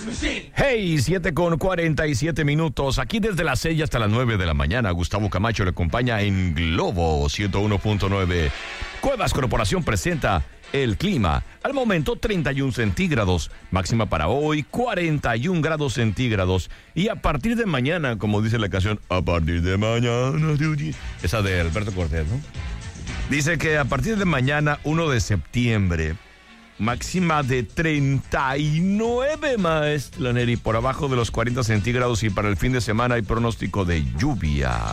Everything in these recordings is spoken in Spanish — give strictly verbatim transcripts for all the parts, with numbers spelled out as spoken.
Hey, siete con cuarenta y siete minutos. Aquí desde las seis hasta las nueve de la mañana. Gustavo Camacho le acompaña en Globo ciento uno punto nueve. Cuevas Corporación presenta el clima. Al momento treinta y uno centígrados. Máxima para hoy cuarenta y uno grados centígrados. Y a partir de mañana, como dice la canción, a partir de mañana. Esa de Alberto Cortés, ¿no? Dice que a partir de mañana, primero de septiembre, máxima de treinta y nueve, maestra Neri, por abajo de los cuarenta centígrados, y para el fin de semana hay pronóstico de lluvia.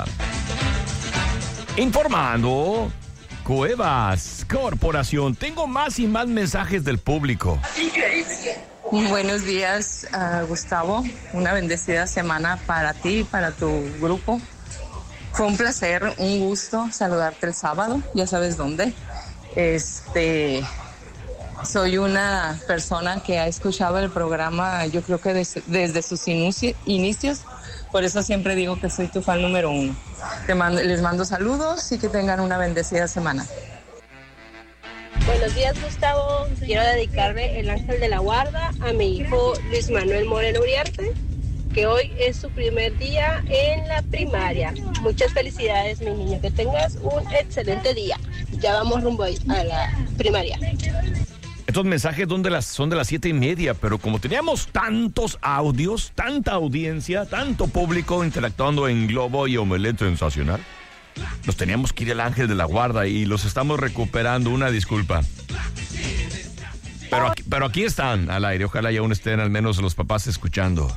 Informando Cuevas Corporación. Tengo más y más mensajes del público. Buenos días, uh, Gustavo. Una bendecida semana para ti y para tu grupo. Fue un placer, un gusto saludarte el sábado, ya sabes dónde. Este, soy una persona que ha escuchado el programa, yo creo que des, desde sus inici, inicios, por eso siempre digo que soy tu fan número uno. Te mando, les mando saludos y que tengan una bendecida semana. Buenos días, Gustavo. Quiero dedicarle el ángel de la guarda a mi hijo Luis Manuel Moreno Uriarte, que hoy es su primer día en la primaria. Muchas felicidades, mi niño, que tengas un excelente día. Ya vamos rumbo a la primaria. Estos mensajes son de las, son de las siete y media, pero como teníamos tantos audios, tanta audiencia, tanto público interactuando en Globo y Omelette Sensacional, nos teníamos que ir al ángel de la guarda y los estamos recuperando. Una disculpa. Pero aquí, pero aquí están al aire. Ojalá y aún estén al menos los papás escuchando.